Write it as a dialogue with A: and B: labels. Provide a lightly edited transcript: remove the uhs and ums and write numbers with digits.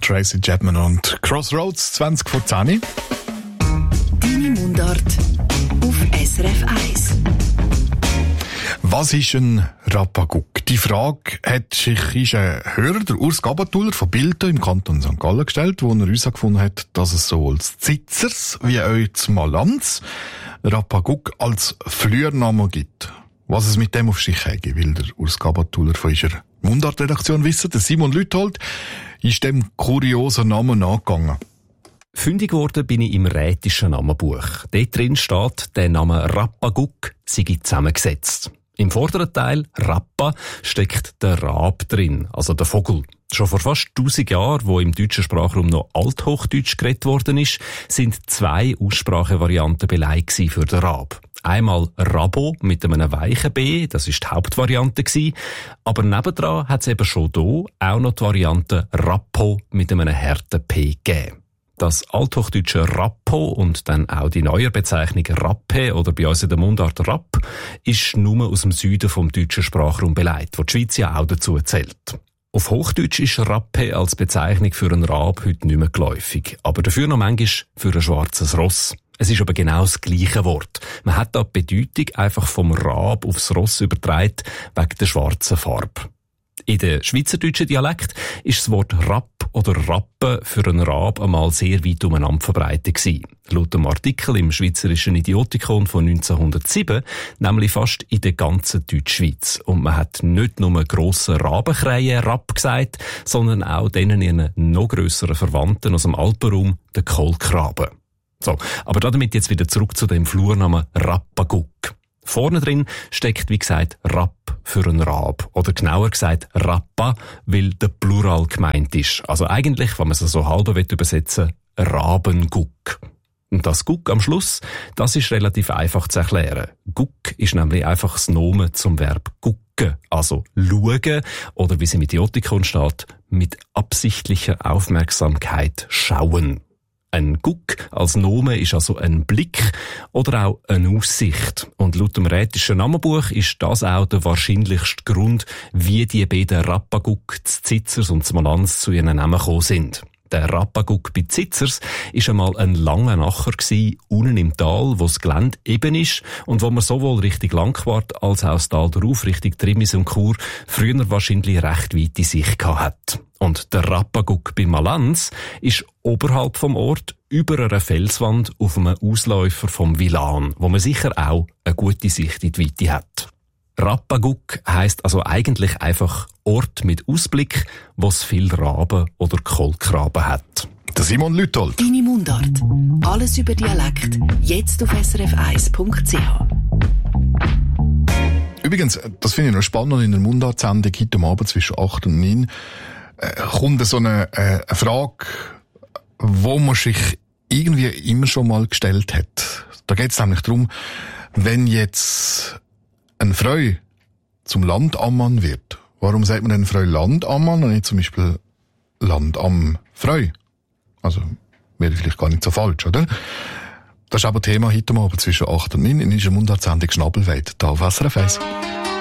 A: Tracy Chapman und Crossroads 20 vor 10.
B: Deine Mundart auf SRF 1.
A: Was ist ein Rapaguck? Die Frage hat sich ein Hörer, der Urs Gabatuller von Bilten im Kanton St. Gallen gestellt, wo er herausgefunden hat, dass es sowohl Zitzers wie auch Malanz Rapaguck als Flürname gibt. Was es mit dem auf sich hat, will der Urs Gabatuller von unserer Mundartredaktion wissen. Der Simon Lüthold ist dem kuriosen Namen nachgegangen.
C: Fündig geworden bin ich im rätischen Namenbuch. Dort drin steht, der Name Rapaguck sei zusammengesetzt. Im vorderen Teil, Rappa, steckt der Rab drin, also der Vogel. Schon vor fast 1000 Jahren, wo im deutschen Sprachraum noch Althochdeutsch geredet worden ist, sind 2 Aussprachevarianten Beleg für den Rab. Einmal Rabo mit einem weichen B, das ist die Hauptvariante gewesen. Aber nebendran hat es eben schon hier auch noch die Variante Rappo mit einem harten P gegeben. Das althochdeutsche Rappo und dann auch die neue Bezeichnung Rappe oder bei uns in der Mundart Rapp ist nur aus dem Süden vom deutschen Sprachraum beleidigt, wo die Schweiz ja auch dazu zählt. Auf Hochdeutsch ist Rappe als Bezeichnung für einen Rab heute nicht mehr geläufig, aber dafür noch manchmal für ein schwarzes Ross. Es ist aber genau das gleiche Wort. Man hat da die Bedeutung einfach vom Rab aufs Ross übertragen wegen der schwarzen Farbe. In der schweizerdeutschen Dialekt ist das Wort Rapp oder Rappe für einen Rab einmal sehr weit umeinander verbreitet gewesen. Laut dem Artikel im Schweizerischen Idiotikon von 1907 nämlich fast in der ganzen Deutschschweiz. Und man hat nicht nur grossen Rabenkreien Rapp gesagt, sondern auch denen ihren noch grösseren Verwandten aus dem Alpenraum, den Kohlkraben. So, aber damit jetzt wieder zurück zu dem Flurnamen Rapaguck. Vorne drin steckt, wie gesagt, Rapp für einen Rab. Oder genauer gesagt Rappa, weil der Plural gemeint ist. Also eigentlich, wenn man es so halb übersetzen will, Rabenguck. Und das Guck am Schluss, das ist relativ einfach zu erklären. Guck ist nämlich einfach das Nomen zum Verb gucken, also schauen, oder wie es im Idiotikon steht, mit absichtlicher Aufmerksamkeit schauen. Ein Guck als Name ist also ein Blick oder auch eine Aussicht. Und laut dem rätischen Namenbuch ist das auch der wahrscheinlichste Grund, wie die beiden Rapaguck, Zitzers und Malanz zu ihren Namen gekommen sind. Der Rapaguck bei Zitzers war einmal ein langer Nacher unten im Tal, wo das Gelände eben ist und wo man sowohl Richtung Langquart als auch das Tal darauf, Richtung Trimis und Chur, früher wahrscheinlich recht weite Sicht hat. Und der Rapaguck bei Malanz ist oberhalb vom Ort über einer Felswand auf einem Ausläufer vom Villan, wo man sicher auch eine gute Sicht in die Weite hat. Rapaguck heisst also eigentlich einfach Ort mit Ausblick, wo es viel Raben oder Kohlkraben hat.
A: Der Simon Lüthold.
B: Deine Mundart. Alles über Dialekt. Jetzt auf srf1.ch.
A: Übrigens, das finde ich noch spannend, in der Mundartsendung heute am Abend zwischen 8 und 9 kommt so eine Frage, wo man sich irgendwie immer schon mal gestellt hat. Da geht es nämlich darum, wenn jetzt ein Freu zum Landammann wird, warum sagt man denn Freu Landammann und nicht zum Beispiel Land am Freu? Also, wäre vielleicht gar nicht so falsch, oder? Das ist aber Thema heute Abend zwischen 8 und 9 in unserer Mundartsendung Schnabelweit, da auf SRF 1.